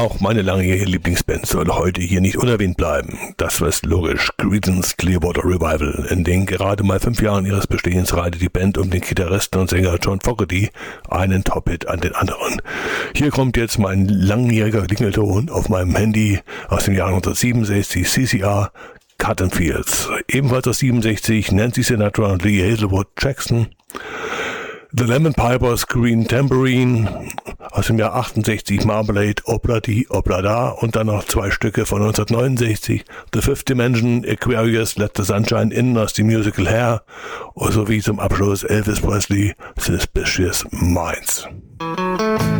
Auch meine langjährige Lieblingsband soll heute hier nicht unerwähnt bleiben. Das war logisch. Creedence Clearwater Revival. In den gerade mal 5 Jahren ihres Bestehens reitet die Band um den Gitarristen und Sänger John Fogerty einen Top-Hit an den anderen. Hier kommt jetzt mein langjähriger Klingelton auf meinem Handy aus dem Jahr 1967, CCR, Cotton Fields. Ebenfalls aus 67, Nancy Sinatra und Lee Hazelwood Jackson. The Lemon Pipers, Green Tambourine, aus dem Jahr 68, Marmalade, Obladi, Oblada und dann noch 2 Stücke von 1969, The Fifth Dimension, Aquarius, Let the Sunshine In aus dem Musical Hair sowie zum Abschluss Elvis Presley, Suspicious Minds.